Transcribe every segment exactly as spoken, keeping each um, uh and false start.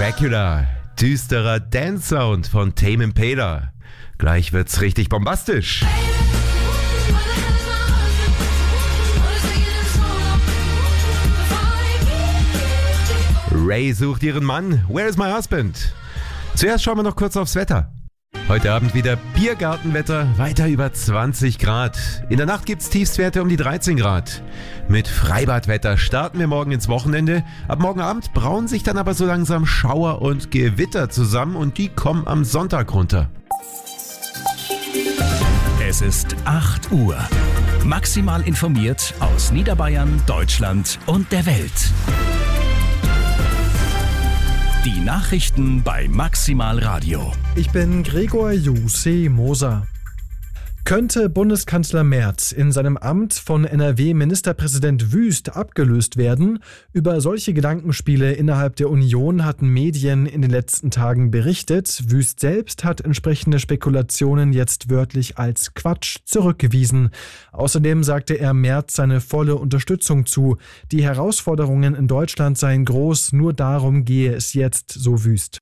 Dracula, düsterer Dance-Sound von Tame Impala. Gleich wird's richtig bombastisch. Ray sucht ihren Mann. Where is my husband? Zuerst schauen wir noch kurz aufs Wetter. Heute Abend wieder Biergartenwetter, weiter über zwanzig Grad. In der Nacht gibt's Tiefstwerte um die dreizehn Grad. Mit Freibadwetter starten wir morgen ins Wochenende. Ab morgen Abend brauen sich dann aber so langsam Schauer und Gewitter zusammen und die kommen am Sonntag runter. Es ist acht Uhr. Maximal informiert aus Niederbayern, Deutschland und der Welt. Die Nachrichten bei Maximal Radio. Ich bin Gregor Jussi Moser. Könnte Bundeskanzler Merz in seinem Amt von N R W-Ministerpräsident Wüst abgelöst werden? Über solche Gedankenspiele innerhalb der Union hatten Medien in den letzten Tagen berichtet. Wüst selbst hat entsprechende Spekulationen jetzt wörtlich als Quatsch zurückgewiesen. Außerdem sagte er Merz seine volle Unterstützung zu. Die Herausforderungen in Deutschland seien groß, nur darum gehe es jetzt, so Wüst.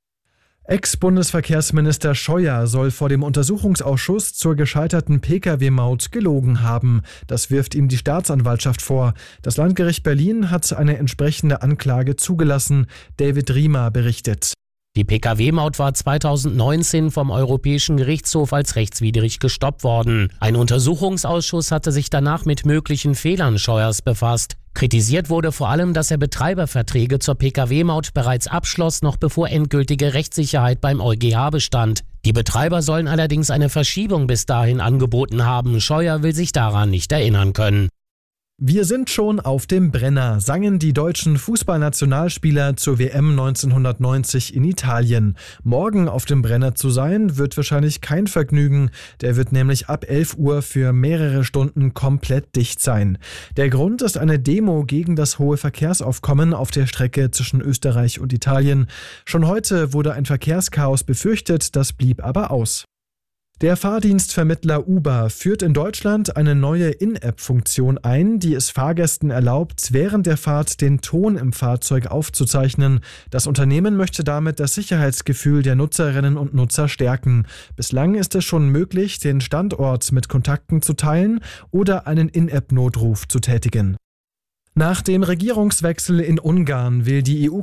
Ex-Bundesverkehrsminister Scheuer soll vor dem Untersuchungsausschuss zur gescheiterten Pkw-Maut gelogen haben. Das wirft ihm die Staatsanwaltschaft vor. Das Landgericht Berlin hat eine entsprechende Anklage zugelassen. David Riemer berichtet. Die Pkw-Maut war zweitausendneunzehn vom Europäischen Gerichtshof als rechtswidrig gestoppt worden. Ein Untersuchungsausschuss hatte sich danach mit möglichen Fehlern Scheuers befasst. Kritisiert wurde vor allem, dass er Betreiberverträge zur Pkw-Maut bereits abschloss, noch bevor endgültige Rechtssicherheit beim EuGH bestand. Die Betreiber sollen allerdings eine Verschiebung bis dahin angeboten haben. Scheuer will sich daran nicht erinnern können. Wir sind schon auf dem Brenner, sangen die deutschen Fußballnationalspieler zur W M neunzehnhundertneunzig in Italien. Morgen auf dem Brenner zu sein, wird wahrscheinlich kein Vergnügen. Der wird nämlich ab elf Uhr für mehrere Stunden komplett dicht sein. Der Grund ist eine Demo gegen das hohe Verkehrsaufkommen auf der Strecke zwischen Österreich und Italien. Schon heute wurde ein Verkehrschaos befürchtet, das blieb aber aus. Der Fahrdienstvermittler Uber führt in Deutschland eine neue In-App-Funktion ein, die es Fahrgästen erlaubt, während der Fahrt den Ton im Fahrzeug aufzuzeichnen. Das Unternehmen möchte damit das Sicherheitsgefühl der Nutzerinnen und Nutzer stärken. Bislang ist es schon möglich, den Standort mit Kontakten zu teilen oder einen In-App-Notruf zu tätigen. Nach dem Regierungswechsel in Ungarn will die E U